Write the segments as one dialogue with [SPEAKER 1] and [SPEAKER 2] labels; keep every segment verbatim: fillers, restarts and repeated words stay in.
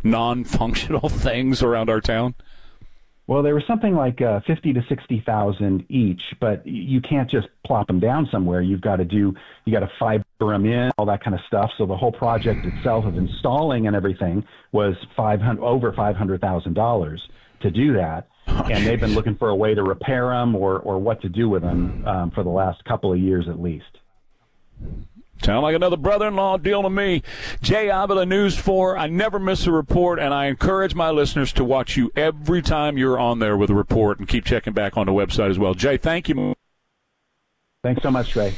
[SPEAKER 1] non-functional things around our town?
[SPEAKER 2] Well, there was something like uh, fifty to sixty thousand each, but you can't just plop them down somewhere. You've got to do, you got to fiber them in, all that kind of stuff. So the whole project itself of installing and everything was five hundred over five hundred thousand dollars to do that. Oh, and they've been looking for a way to repair them or or what to do with them um, for the last couple of years at least.
[SPEAKER 1] Sound like another brother-in-law deal to me. Jay Avila, News four. I never miss a report, and I encourage my listeners to watch you every time you're on there with a report and keep checking back on the website as well. Jay, thank you.
[SPEAKER 2] Thanks so much, Trey.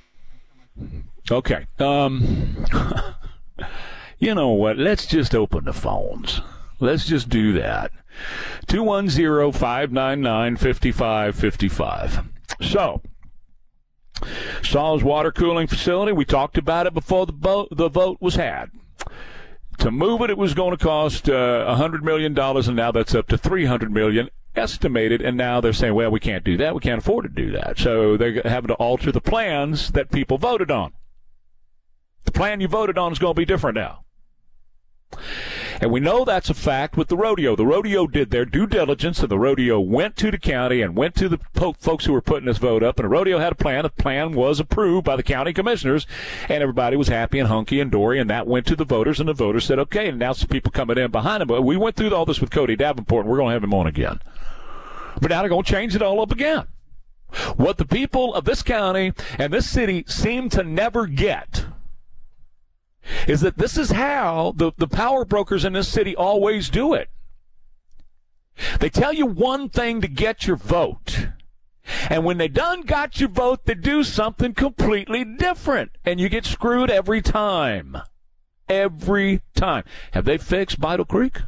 [SPEAKER 1] Okay. Um, you know what? Let's just open the phones. Let's just do that. two one zero, five nine nine, five five five five. So, Shaw's water cooling facility, we talked about it before the vote, the vote was had. To move it, it was going to cost uh, one hundred million dollars, and now that's up to three hundred million dollars estimated, and now they're saying, well, we can't do that. We can't afford to do that. So they're having to alter the plans that people voted on. The plan you voted on is going to be different now. And we know that's a fact with the rodeo. The rodeo did their due diligence, and the rodeo went to the county and went to the po- folks who were putting this vote up, and the rodeo had a plan. The plan was approved by the county commissioners, and everybody was happy and hunky and dory, and that went to the voters, and the voters said, okay, and now some people coming in behind them. But we went through all this with Cody Davenport, and we're going to have him on again. But now they're going to change it all up again. What the people of this county and this city seem to never get is that this is how the, the power brokers in this city always do it. They tell you one thing to get your vote. And when they done got your vote, they do something completely different. And you get screwed every time. Every time. Have they fixed Vital Creek?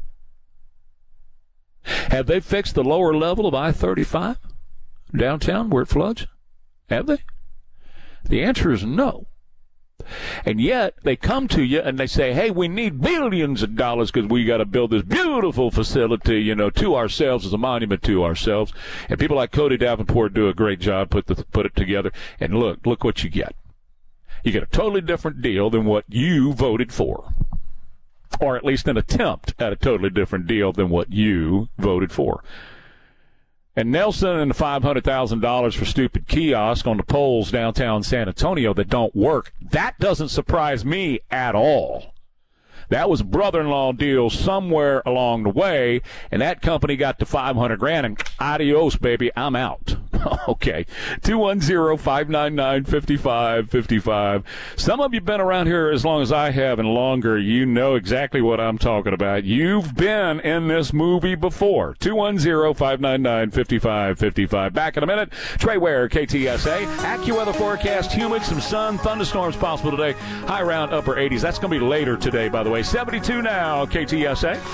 [SPEAKER 1] Have they fixed the lower level of I thirty-five downtown where it floods? Have they? The answer is no. And yet they come to you and they say, hey, we need billions of dollars because we got to build this beautiful facility, you know, to ourselves as a monument to ourselves. And people like Cody Davenport do a great job, put the put it together. And look, look what you get. You get a totally different deal than what you voted for. Or at least an attempt at a totally different deal than what you voted for. And Nelson and the five hundred thousand dollars for stupid kiosk on the poles downtown San Antonio that don't work, that doesn't surprise me at all. That was a brother-in-law deal somewhere along the way, and that company got to five hundred grand, and adios, baby, I'm out. Okay. two one zero, five nine nine, five five five five. Some of you have been around here as long as I have and longer. You know exactly what I'm talking about. You've been in this movie before. two one zero, five nine nine, five five five five. Back in a minute. Trey Ware, K T S A. AccuWeather forecast, humid, some sun, thunderstorms possible today. High around upper eighties. That's going to be later today, by the way. seventy-two now, K T S A.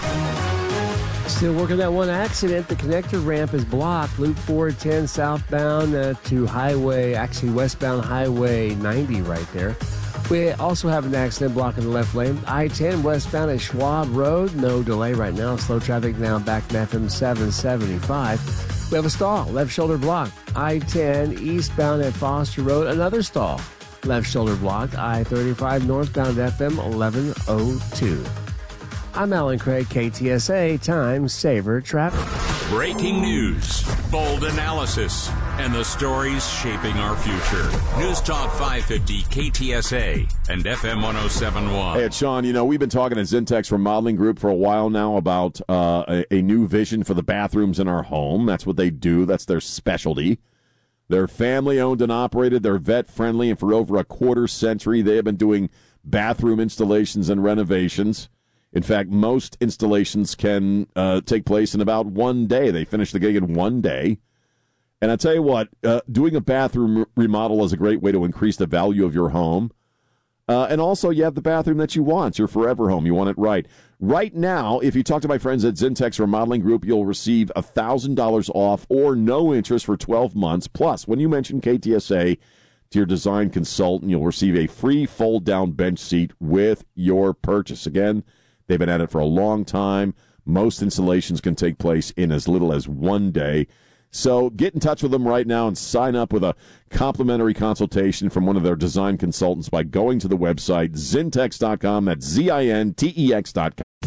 [SPEAKER 3] Still working that one accident. The connector ramp is blocked. Loop four ten southbound uh, to highway, actually westbound highway ninety right there. We also have an accident blocking the left lane. I ten westbound at Schwab Road. No delay right now. Slow traffic now back to F M seven seventy-five. We have a stall. Left shoulder blocked. I ten eastbound at Foster Road. Another stall. Left shoulder blocked. I thirty-five northbound F M eleven oh two. I'm Alan Craig, K T S A, Time Saver Traffic.
[SPEAKER 4] Breaking news, bold analysis, and the stories shaping our future. News Talk five fifty, K T S A, and F M one oh seven point one.
[SPEAKER 5] Hey, it's Sean. You know, we've been talking to Zintex Remodeling Group for a while now about uh, a, a new vision for the bathrooms in our home. That's what they do. That's their specialty. They're family-owned and operated. They're vet-friendly, and for over a quarter century, they have been doing bathroom installations and renovations. In fact, most installations can uh, take place in about one day. They finish the gig in one day. And I tell you what, uh, doing a bathroom remodel is a great way to increase the value of your home. Uh, and also, you have the bathroom that you want. It's your forever home. You want it right. Right now, if you talk to my friends at Zintex Remodeling Group, you'll receive one thousand dollars off or no interest for twelve months. Plus, when you mention K T S A to your design consultant, you'll receive a free fold-down bench seat with your purchase. Again, they've been at it for a long time. Most installations can take place in as little as one day. So get in touch with them right now and sign up with a complimentary consultation from one of their design consultants by going to the website Zintex dot com. That's Z I N T E X dot com.